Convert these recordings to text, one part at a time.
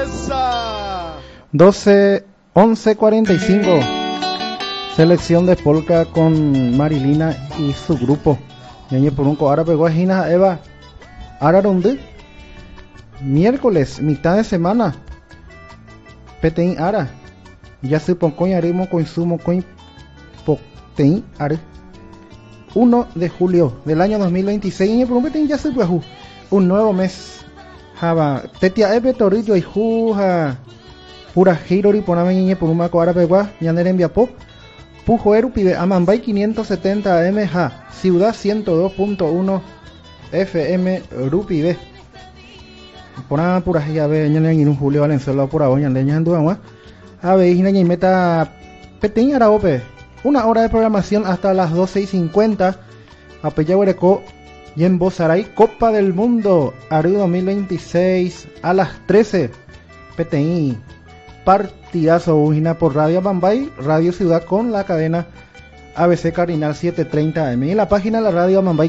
11:45. Selección de polka con Marilina y su grupo. Ñañe por un coara pegó a Gina Eva Ararundu. Miércoles, mitad de semana. Petein Ara. Ya se poncoñ arimo consumo coin Potein Ara. 1 de julio del año 2026. Ñañe por un petein ya se pueju. Un nuevo mes. Java. Tetia Epe Torillo y Juja. Pura Hirori poname ñañe por un maco ara pegó. Ñaner envia pop. Pujo Erupibe, Amambay 570 MH, Ciudad 102.1 FM Rupibe. Pona pura ya ve ñan en un Julio Valenzuela por ahoña leña en Duangua. A ver, y meta peteña araope. 1 hora de programación hasta las 12:50. Apeyahuereco y en Bozaray, Copa del Mundo, Aru 2026 a las 13. Peteñi. Partidazo Ujina por Radio Amambay, Radio Ciudad con la cadena ABC Cardinal 730 AM y la página de la radio Amambay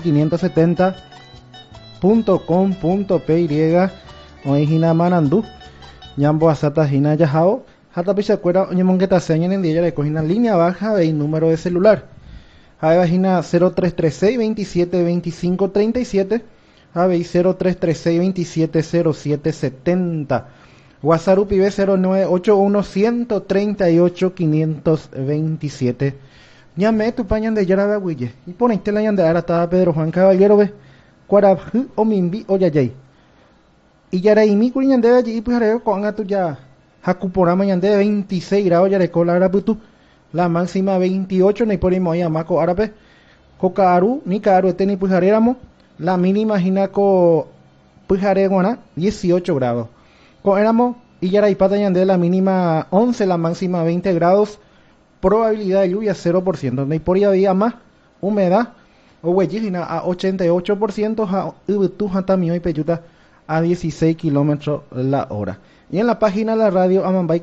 570.com.py Ojina Manandú Ñambo Asata Jina Yajao Hata Pichacuera Oñemongueta Señen en día le cogina línea baja y número de celular Javajina 0336 27 25 37 Javi 0336 27 07 70 WhatsApp UPIB 0981 138 527. Ñame tu pañan de Yara Huille. Y ponete la yanda ahora Pedro Juan Caballero ve. Cuarabju o Mimbi o Yayay. Y Yara y mi cuñan de allí y pues haré con a tu ya. Hakuporama yande 26 grados ya de cola arabutu. La máxima 28 ni por imo ya maco árabe. Cocaru ni caru eteni pues haréramo. La mínima jinaco pues haré 18 grados. Con éramos y ya y pata de la mínima 11, la máxima 20 grados, probabilidad de lluvia 0%, no hay por día más, humedad, o huellígina a 88%, a ubutuja también y peyuta a 16 kilómetros la hora. Y en la página de la radio Amambay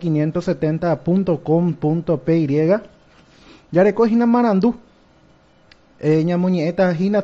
570.com.py, ya recogina Marandú, ña muñeca gina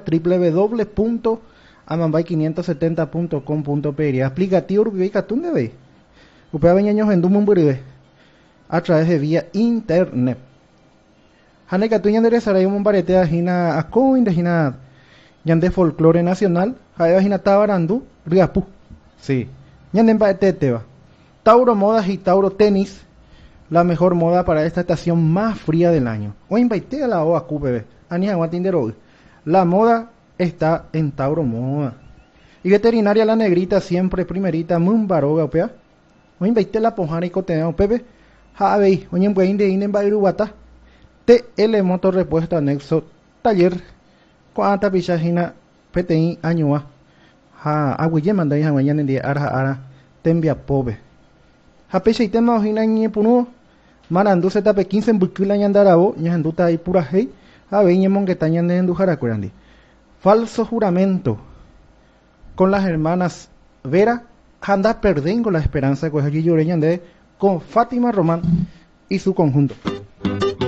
www.amambay570.com.py aplicativo Uruguay ¿dónde ve? Upea veñaños en Dumumburbe a través de vía internet. Hane Catuña de Resaray un barete a gina a coin de gina yande folclore nacional, jaeva gina tabarandú, riapu. Sí, ñande en barete teba. Tauro Modas y Tauro Tenis, la mejor moda para esta estación más fría del año. O invité a la OAQ, bebé. Ani aguantindero. La moda está en Tauro Moda. Y veterinaria La Negrita, siempre primerita, Mumbaroga, opea. O invité la pojana y coteneo, pepe. Javei, oñen buen de inen bairuata. TL Motor Repuesto Anexo, taller. Cuanta pichajina, PTI, añoa. Ja, aguille manda hija mañana en día, ara, tembia pobe. Ja, pecha y tema ojina ñe punuo. Manandu se tape 15 en buquila ñandarabo, ñanduta y pura hey. Javei ñemon que tañan de endujara curandi. Falso juramento con las hermanas Vera, anda perdiendo la esperanza de Colegio Lloreñan de con Fátima Román y su conjunto.